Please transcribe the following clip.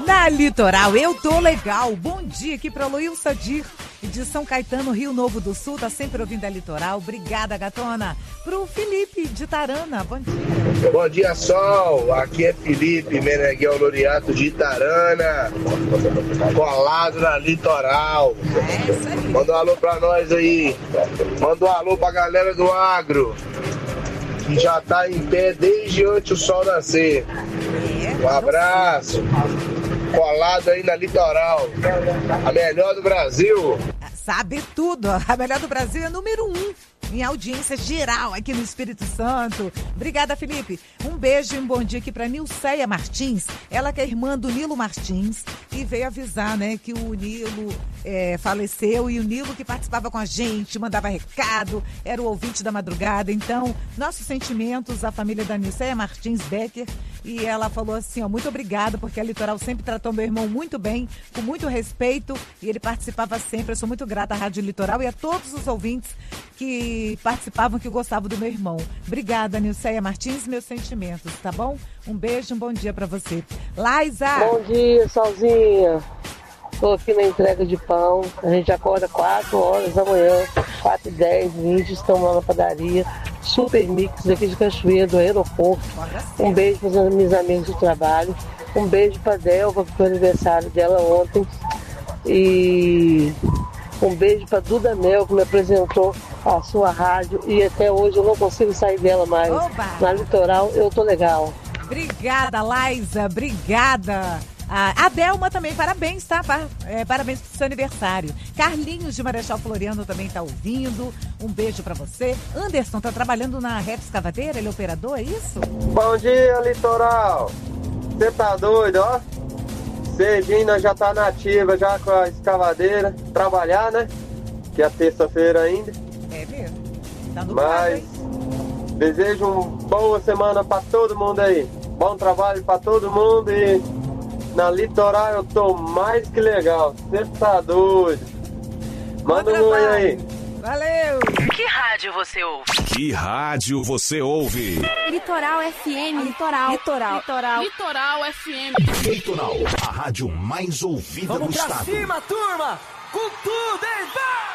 Na Litoral, eu tô legal. Bom dia aqui para Luiz Sadir, de São Caetano, Rio Novo do Sul. Tá sempre ouvindo a Litoral. Obrigada, gatona. Pro Felipe, de Tarana. Bom dia. Bom dia, Sol. Aqui é Felipe Meneghel Loriato, de Tarana. Colado na Litoral. É isso aí. Manda um alô pra nós aí. Manda um alô pra galera do agro, que já tá em pé desde antes o sol nascer. Um abraço. Colado aí na Litoral. A melhor do Brasil. Sabe tudo. A melhor do Brasil é número 1 em audiência geral aqui no Espírito Santo. Obrigada, Felipe. Um beijo e um bom dia aqui para Nilceia Martins. Ela que é irmã do Nilo Martins e veio avisar, né, que o Nilo faleceu, e o Nilo que participava com a gente, mandava recado, era o ouvinte da madrugada. Então, nossos sentimentos à família da Nilceia Martins Becker. E ela falou assim, ó, muito obrigada, porque a Litoral sempre tratou meu irmão muito bem, com muito respeito, e ele participava sempre. Eu sou muito grata à Rádio Litoral e a todos os ouvintes que participavam, que gostavam do meu irmão. Obrigada, Nilceia Martins, meus sentimentos, tá bom? Um beijo, um bom dia pra você. Laisa! Bom dia, Solzinha. Tô aqui na entrega de pão. A gente acorda 4 horas da manhã, 4h10, 20, estamos lá na padaria. Super Mix daqui de Cachoeira, do aeroporto. Um beijo para os meus amigos do trabalho. Um beijo para Delva, que foi o aniversário dela ontem. E um beijo para Duda Mel, que me apresentou a sua rádio. E até hoje eu não consigo sair dela mais. Oba! Na Litoral eu tô legal. Obrigada, Laisa. Obrigada. A Delma também, parabéns, tá? Parabéns pro seu aniversário. Carlinhos de Marechal Floriano também tá ouvindo. Um beijo pra você. Anderson tá trabalhando na Reta Escavadeira, ele é operador, é isso? Bom dia, Litoral. Você tá doido, ó? Cedinho, nós já tá na ativa, já com a escavadeira. Trabalhar, né? Que é terça-feira ainda. É mesmo. Tá no Mas desejo uma boa semana pra todo mundo aí. Bom trabalho pra todo mundo e na Litoral eu tô mais que legal. Você tá doido. Manda um oi aí. Valeu! Que rádio você ouve? Que rádio você ouve? Litoral FM. Litoral. Litoral. Litoral. Litoral FM. Litoral, a rádio mais ouvida do estado. Vamos pra cima, turma! Com tudo, hein? Vai!